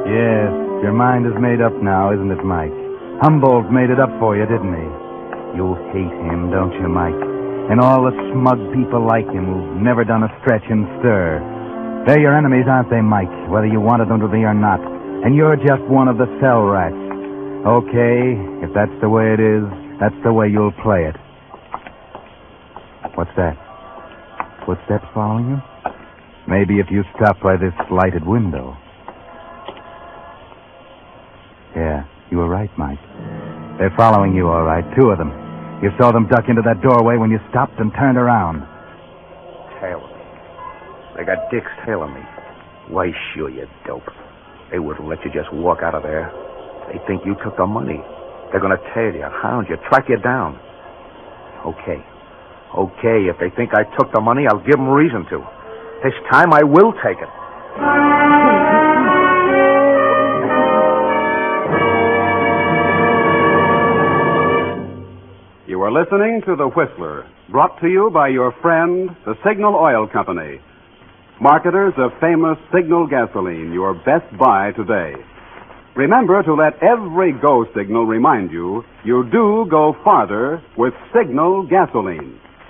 Yes, your mind is made up now, isn't it, Mike? Humboldt made it up for you, didn't he? You hate him, don't you, Mike? And all the smug people like him who've never done a stretch and stir. They're your enemies, aren't they, Mike? Whether you wanted them to be or not. And you're just one of the cell rats. Okay, if that's the way it is, that's the way you'll play it. What's that? Footsteps following you? Maybe if you stop by this lighted window. Yeah, you were right, Mike. They're following you, all right, 2 of them. You saw them duck into that doorway when you stopped and turned around. Tailing me. They got Dick's tailing me. Why, sure, you dope. They wouldn't let you just walk out of there. They think you took the money. They're going to tail you, hound you, track you down. Okay, if they think I took the money, I'll give them reason to. This time I will take it. You are listening to The Whistler, brought to you by your friend, the Signal Oil Company. Marketers of famous Signal gasoline, your best buy today. Remember to let every go signal remind you do go farther with Signal gasoline.